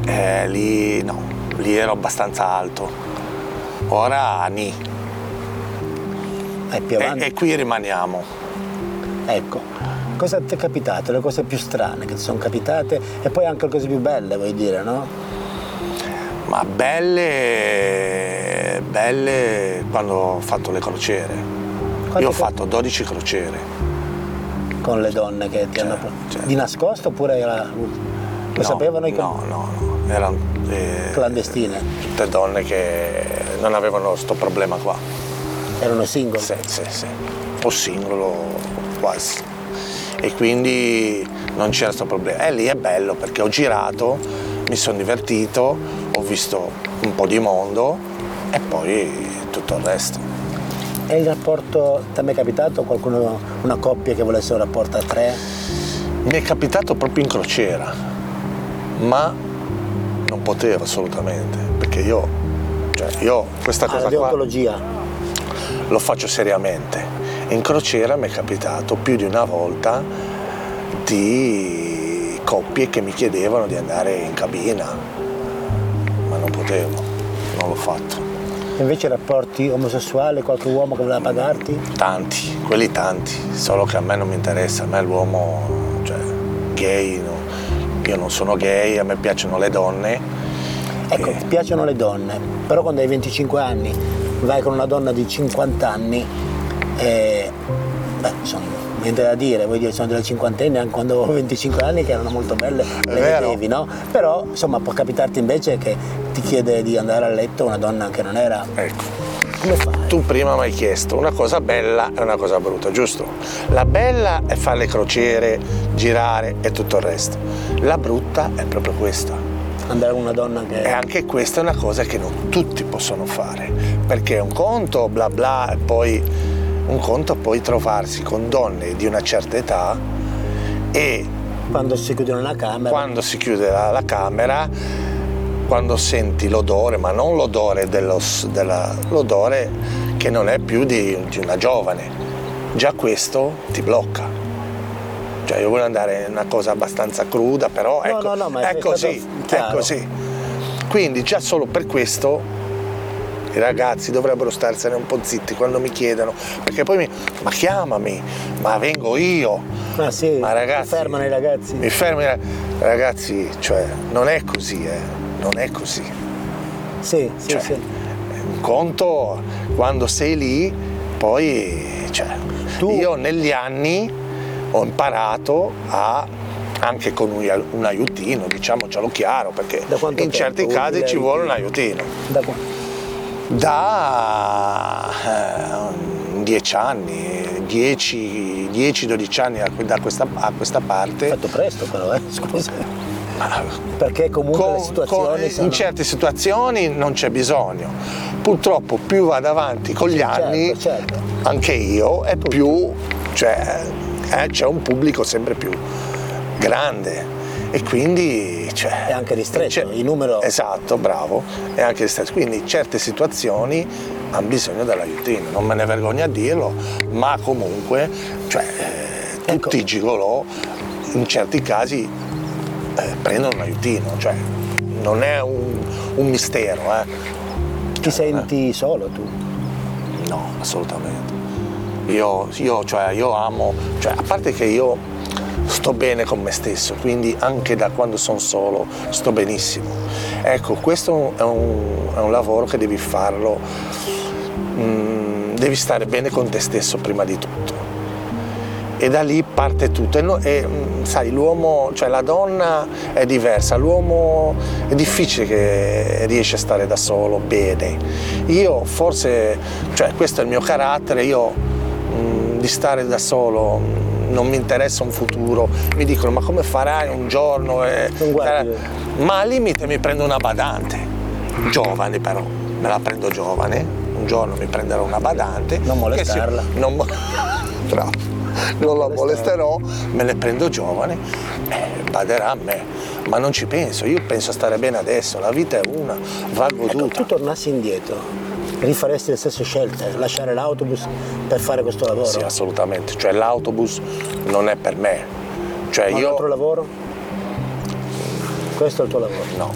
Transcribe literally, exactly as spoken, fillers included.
eh, lì no, lì ero abbastanza alto, ora ni. È più avanti. E, e qui rimaniamo. Ecco, cosa ti è capitato? Le cose più strane che ti sono capitate e poi anche le cose più belle, vuoi dire, no? Ma belle, belle quando ho fatto le crociere. Quante Io ho che- fatto dodici crociere. Con le donne che ti Cioè, hanno... cioè. Di nascosto oppure era... lo No, sapevano i No, no, no, erano eh, clandestine? tutte donne che non avevano sto problema qua. Erano single? Sì, sì, sì. O singolo quasi. E quindi non c'era sto problema. E lì è bello perché ho girato, mi sono divertito, ho visto un po' di mondo e poi tutto il resto. E il rapporto, ti è mai capitato qualcuno, una coppia che volesse un rapporto a tre? Mi è capitato proprio in crociera, ma non potevo assolutamente, perché io, cioè io questa Ah, cosa la qua deontologia. lo faccio seriamente. In crociera mi è capitato più di una volta di coppie che mi chiedevano di andare in cabina, ma non potevo, non l'ho fatto. Invece rapporti omosessuali, qualche uomo che voleva pagarti? Tanti, quelli tanti, solo che a me non mi interessa, a me l'uomo, cioè gay, no. Io non sono gay, a me piacciono le donne. Ecco, e- ti piacciono le donne, però quando hai venticinque anni vai con una donna di cinquanta anni e... beh, insomma, niente da dire, vuoi dire, sono delle cinquantenni anche quando avevo venticinque anni che erano molto belle, le vero. vedevi, no? Però, insomma, può capitarti invece che ti chiede di andare a letto una donna che non era... Ecco, Come fai? tu prima mi hai chiesto una cosa bella e una cosa brutta, giusto? La bella è fare le crociere, girare e tutto il resto. La brutta è proprio questa. Andare con una donna che... E anche questa è una cosa che non tutti possono fare, perché un conto bla bla e poi un conto poi trovarsi con donne di una certa età e Quando si chiudono una camera... quando si chiude la, la camera, quando senti l'odore, ma non l'odore dello, della, l'odore che non è più di, di una giovane, già questo ti blocca. Cioè io voglio andare in una cosa abbastanza cruda, però No, ecco, no, no, ma è è così, stato è chiaro. così. Quindi già solo per questo i ragazzi dovrebbero starsene un po' zitti quando mi chiedono, perché poi mi, ma chiamami, ma vengo io. Ah sì, Ma ragazzi, ti fermano i ragazzi. Mi fermi, ragazzi, cioè non è così, eh, non è così. Sì, sì, Cioè, sì. un conto quando sei lì, poi, cioè, Tu- io negli anni ho imparato a, anche con un, un aiutino, diciamocelo chiaro, perché Da quanto in tempo certi usi casi ci vuole un l'aiutino? aiutino. Da qua. Da eh, dieci anni, dieci dodici anni da questa, a questa parte. Fatto presto però, eh, scusa. Ma Perché comunque con- le situazioni con- sono... in certe situazioni non c'è bisogno. Purtroppo più vado avanti con gli anni, Certo, certo. anche io, e più cioè, eh, c'è un pubblico sempre più grande e quindi cioè, È anche ristretto, c'è- il numero... esatto, bravo, è anche ristretto. Quindi certe situazioni hanno bisogno dell'aiutino, non me ne vergogno a dirlo, ma comunque cioè, eh, tutti Ecco. i gigolò in certi casi eh, prendono un aiutino, cioè non è un, un mistero, eh. Ti senti solo tu? No, assolutamente. Io, io, cioè, io amo, cioè, a parte che io sto bene con me stesso, quindi anche da quando sono solo sto benissimo. Ecco, questo è un, è un lavoro che devi farlo, mm, devi stare bene con te stesso prima di tutto. E da lì parte tutto. E, no, e mm, sai, l'uomo, cioè la donna è diversa, l'uomo è difficile che riesce a stare da solo bene. Io forse, cioè questo è il mio carattere, io mm, di stare da solo mm, non mi interessa un futuro, mi dicono ma come farai un giorno? E, Non guardi. ma al limite mi prendo una badante, giovane però, me la prendo giovane, un giorno mi prenderò una badante. Non molestarla. Che si- non, mo- Bravo. Non la molesterò, me le prendo giovane, eh, baderà a me, ma non ci penso, io penso a stare bene adesso, la vita è una, va Ecco, goduta. tu tornassi indietro, rifaresti le stesse scelte, lasciare l'autobus per fare questo lavoro? Sì, assolutamente, cioè l'autobus non è per me, cioè Ma un io altro lavoro? Questo è il tuo lavoro? no,